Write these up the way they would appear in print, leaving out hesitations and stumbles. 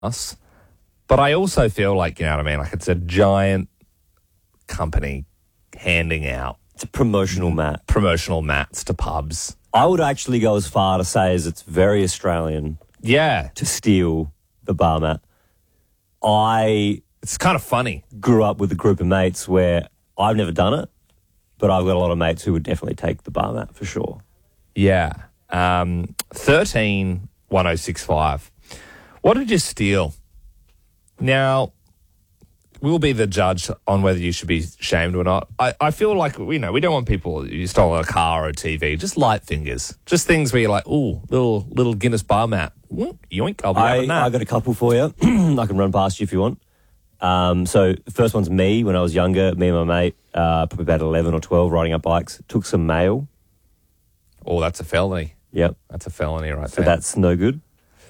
us. But I also feel like, you know what I mean, like it's a giant company handing out It's a promotional mat. promotional mats to pubs. I would actually go as far to say as it's very Australian Yeah, to steal the bar mat. I it's kind of funny. grew up with a group of mates where I've never done it, but I've got a lot of mates who would definitely take the bar mat for sure. Yeah. 131065. What did you steal? Now, we'll be the judge on whether you should be shamed or not. I feel like, you know, we don't want people, you stole a car or a TV, just light fingers. Just things where you're like, ooh, little Guinness bar mat. Yoink, I'll be having that. I got a couple for you. I can run past you if you want. So the first one's me when I was younger, me and my mate, probably about 11 or 12, riding our bikes, took some mail. Oh, that's a felony. Yep. That's a felony right So there. that's no good.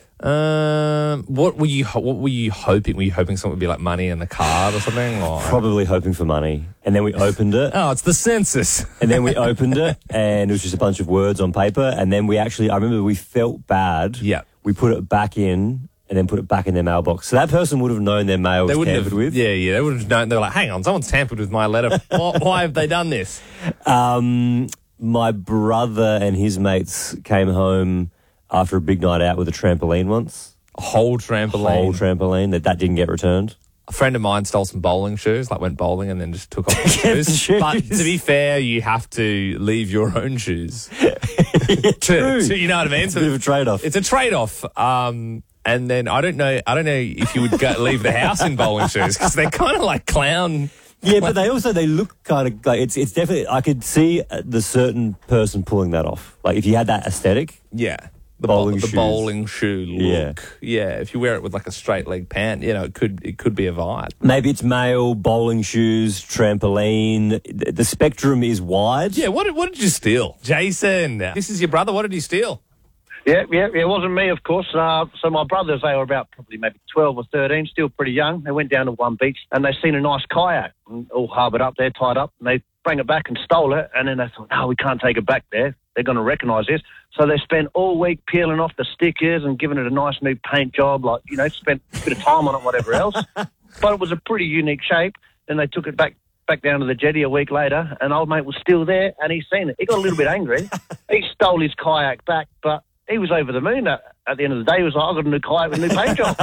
What were you hoping? Were you hoping something would be like money in the card or something? Or? Probably hoping for money. And then we opened it. Oh, it's the census. And then we opened it, and it was just a bunch of words on paper. And then I remember we felt bad. Yeah. We put it back in, and then put it back in their mailbox. So that person would have known their mail was tampered with. Yeah, they would have known. They were like, hang on, someone's tampered with my letter. Why have they done this? My brother and his mates came home after a big night out with a trampoline once. A whole trampoline. That didn't get returned. A friend of mine stole some bowling shoes, like went bowling and then just took off the The shoes. shoes. But to be fair, you have to leave your own shoes. True. You know what I mean? It's a bit of a trade-off. It's a trade-off. And then I don't know if you would leave the house in bowling shoes because they're kind of like clown. Yeah, but they look kind of like it's definitely. I could see the certain person pulling that off. Like if you had that aesthetic. Yeah. The Bowling the shoes. bowling shoe look. Yeah. If you wear it with like a straight leg pant, you know, it could be a vibe. Maybe it's mail, bowling shoes, trampoline. The spectrum is wide. Yeah, what did you steal? Jason, this is your brother. What did you steal? Yeah, it wasn't me, of course. So my brothers, they were about probably maybe 12 or 13, still pretty young. They went down to one beach and they seen a nice kayak all harboured up there, tied up. And they bring it back and stole it. And then they thought, no, we can't take it back there. They're going to recognise this. So they spent all week peeling off the stickers and giving it a nice new paint job, like, you know, spent a bit of time on it, whatever else. But it was a pretty unique shape. Then they took it back down to the jetty a week later, and old mate was still there, and he's seen it. He got a little bit angry. He stole his kayak back, but he was over the moon. At the end of the day, he was like, I got a new kayak with a new paint job.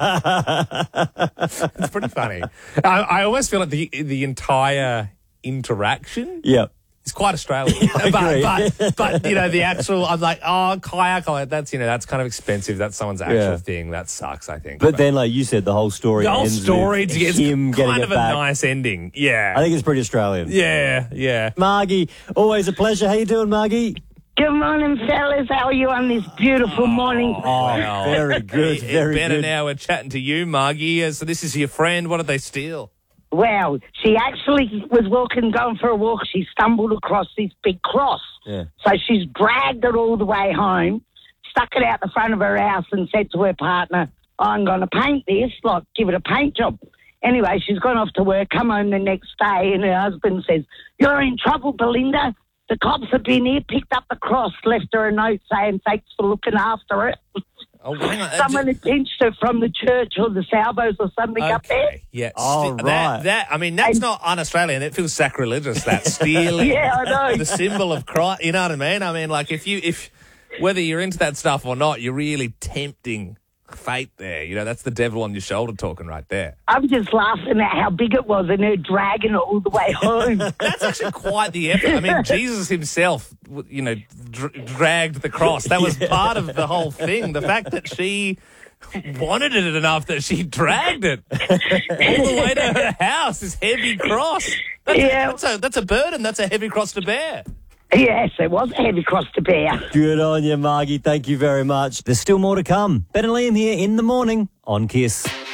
It's pretty funny. I always feel like the entire interaction Yep. is quite Australian. but you know, the actual, I'm like, oh, kayak, that's kind of expensive. That's someone's actual thing. That sucks, I think. But then, like you said, the whole story ends with him getting kind it of a back. nice ending. Yeah. I think it's pretty Australian. Yeah. Margie, always a pleasure. How you doing, Margie? Good morning, fellas. How are you on this beautiful morning? Well, very good, very better good. now we're chatting to you, Margie. So this is your friend. What did they steal? Well, she actually was going for a walk. She stumbled across this big cross. Yeah. So she's dragged it all the way home, stuck it out the front of her house and said to her partner, I'm going to paint this, like give it a paint job. Anyway, she's gone off to work, come home the next day, and her husband says, you're in trouble, Belinda. The cops have been here, picked up the cross, left her a note saying thanks for looking after it. Oh, hang on. Someone had pinched her from the church or the salvos or something up there. Yeah. Oh, right. That's not un-Australian. It feels sacrilegious, that stealing. Yeah, I know. The symbol of Christ. You know what I mean? I mean, like, if whether you're into that stuff or not, you're really tempting fate there. You know, that's the devil on your shoulder talking right there. I'm just laughing at how big it was and her dragging it all the way home. That's actually quite the effort. I mean, Jesus himself, you know, dragged the cross. That was part of the whole thing. The fact that she wanted it enough that she dragged it all the way to her house, this heavy cross. That's a burden. That's a heavy cross to bear. Yes, it was a heavy cross to bear. Good on you, Margie. Thank you very much. There's still more to come. Ben and Liam here in the morning on KISS.